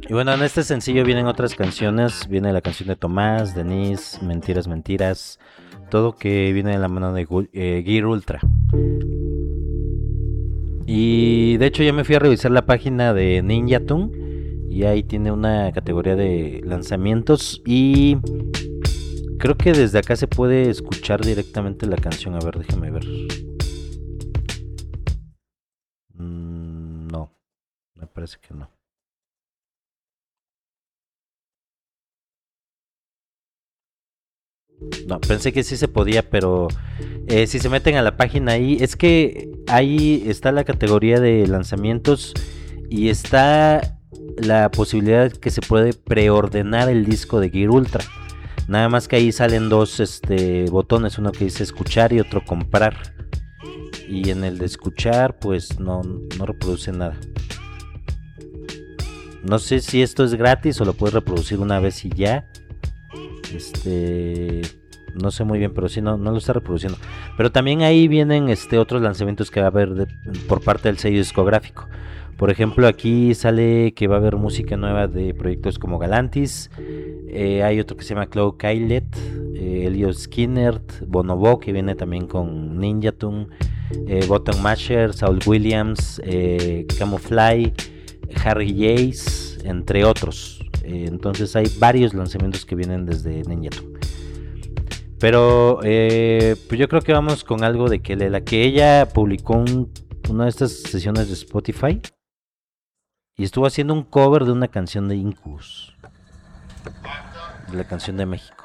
Y bueno, en este sencillo vienen otras canciones, viene la canción de Tomás, Denise, Mentiras, Mentiras, todo que viene de la mano de Gear Ultra. Y de hecho ya me fui a revisar la página de Ninja Tune y ahí tiene una categoría de lanzamientos y creo que desde acá se puede escuchar directamente la canción. A ver, déjame ver. No, me parece que no. No, pensé que sí se podía, pero si se meten a la página ahí, es que ahí está la categoría de lanzamientos y está la posibilidad que se puede preordenar el disco de Gear Ultra. Nada más que ahí salen dos botones, uno que dice escuchar y otro comprar. Y en el de escuchar, pues no reproduce nada. No sé si esto es gratis o lo puedes reproducir una vez y ya. Este, no sé muy bien, pero sí no lo está reproduciendo. Pero también ahí vienen otros lanzamientos que va a haber por parte del sello discográfico. Por ejemplo, aquí sale que va a haber música nueva de proyectos como Galantis. Hay otro que se llama Claude Kailet, Elliot Skinner, Bonobo, que viene también con Ninja Tune, Button Masher, Saul Williams, Camouflage, Harry Jace, entre otros. Entonces hay varios lanzamientos que vienen desde Ninja Tune. Pero pues yo creo que vamos con algo de que la que ella publicó una de estas sesiones de Spotify y estuvo haciendo un cover de una canción de Incubus, de la canción de México.